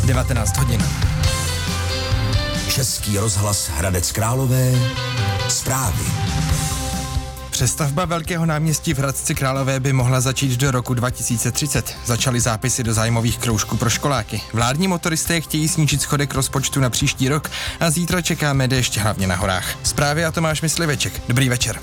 19 hodin. Český rozhlas Hradec Králové. Zprávy. Přestavba Velkého náměstí v Hradci Králové by mohla začít do roku 2030. Začaly zápisy do zájmových kroužků pro školáky. Vládní motoristé chtějí snížit schodek rozpočtu na příští rok a zítra čekáme déšť hlavně na horách. Zprávy a Tomáš Mysliveček. Dobrý večer.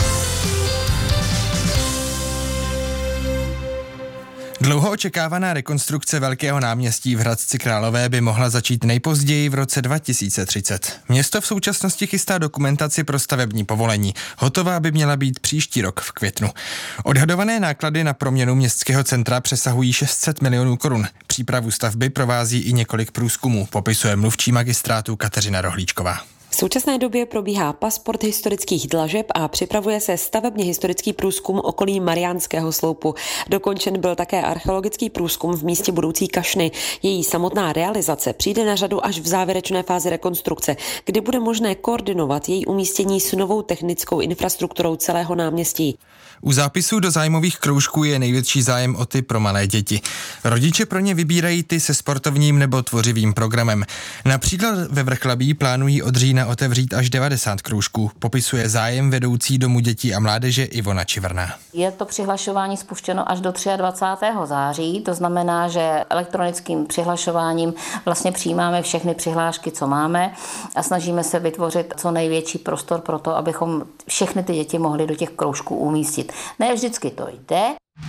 Dlouho očekávaná rekonstrukce Velkého náměstí v Hradci Králové by mohla začít nejpozději v roce 2030. Město v současnosti chystá dokumentaci pro stavební povolení. Hotová by měla být příští rok v květnu. Odhadované náklady na proměnu městského centra přesahují 600 milionů korun. Přípravu stavby provází i několik průzkumů, popisuje mluvčí magistrátu Kateřina Rohlíčková. V současné době probíhá pasport historických dlažeb a připravuje se stavebně historický průzkum okolí Mariánského sloupu. Dokončen byl také archeologický průzkum v místě budoucí kašny. Její samotná realizace přijde na řadu až v závěrečné fázi rekonstrukce, kdy bude možné koordinovat její umístění s novou technickou infrastrukturou celého náměstí. U zápisů do zájmových kroužků je největší zájem o ty pro malé děti. Rodiče pro ně vybírají ty se sportovním nebo tvořivým programem. Například ve Vrchlabí plánují od října otevřít až 90 kroužků, popisuje zájem vedoucí Domu dětí a mládeže Ivona Čivrná. Je to přihlašování spuštěno až do 23. září, to znamená, že elektronickým přihlašováním vlastně přijímáme všechny přihlášky, co máme a snažíme se vytvořit co největší prostor pro to, abychom všechny ty děti mohli do těch kroužků umístit. Ne vždycky to jde.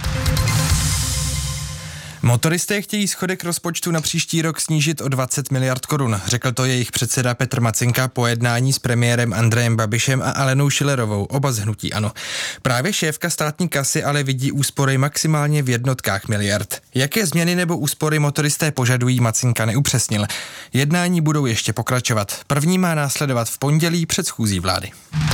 Motoristé chtějí schodek rozpočtu na příští rok snížit o 20 miliard korun, řekl to jejich předseda Petr Macinka po jednání s premiérem Andrejem Babišem a Alenou Schillerovou, oba z hnutí ANO. Právě šéfka státní kasy ale vidí úspory maximálně v jednotkách miliard. Jaké změny nebo úspory motoristé požadují, Macinka neupřesnil. Jednání budou ještě pokračovat. První má následovat v pondělí před schůzí vlády.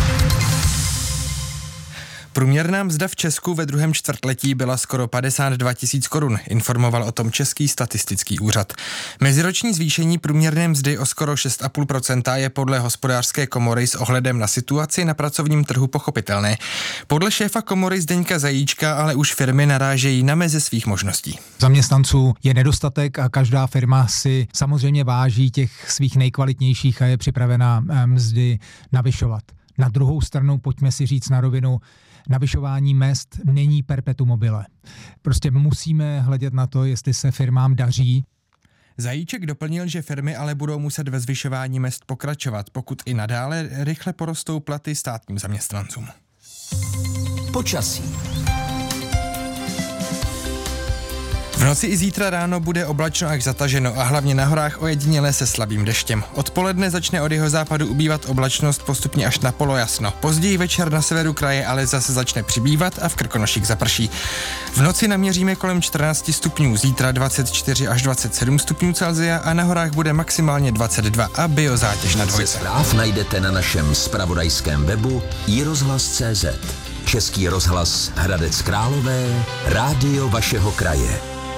Průměrná mzda v Česku ve druhém čtvrtletí byla skoro 52 000 korun, informoval o tom Český statistický úřad. Meziroční zvýšení průměrné mzdy o skoro 6,5% je podle Hospodářské komory s ohledem na situaci na pracovním trhu pochopitelné. Podle šéfa komory Zdeňka Zajíčka ale už firmy narážejí na meze svých možností. Zaměstnanců je nedostatek a každá firma si samozřejmě váží těch svých nejkvalitnějších a je připravená mzdy navyšovat. Na druhou stranu pojďme si říct na rovinu, navyšování mezd není perpetuum mobile. Prostě musíme hledět na to, jestli se firmám daří. Zajíček doplnil, že firmy ale budou muset ve zvyšování mezd pokračovat, pokud i nadále rychle porostou platy státním zaměstnancům. Počasí. V noci i zítra ráno bude oblačno až zataženo a hlavně na horách ojediněle se slabým deštěm. Odpoledne začne od jihozápadu ubývat oblačnost postupně až na polojasno. Později večer na severu kraje ale zase začne přibývat a v Krkonoších zaprší. V noci naměříme kolem 14 stupňů, zítra 24 až 27 stupňů Celsia a na horách bude maximálně 22 a biozátěž na dvojce. Zpráv najdete na našem zpravodajském webu iRozhlas.cz. Český rozhlas Hradec Králové, rádio vašeho kraje.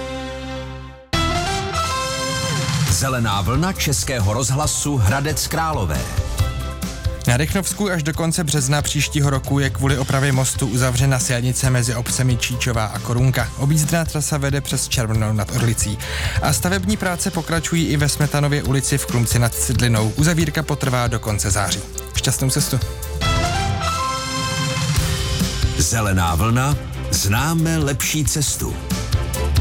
Zelená vlna Českého rozhlasu Hradec Králové. Na Rychnovsku až do konce března příštího roku je kvůli opravě mostu uzavřena silnice mezi obcemi Číčová a Korunka. Objízdná trasa vede přes Červenou nad Orlicí. A stavební práce pokračují i ve Smetanově ulici v Klumci nad Cidlinou. Uzavírka potrvá do konce září. Šťastnou cestu. Zelená vlna, známe lepší cestu.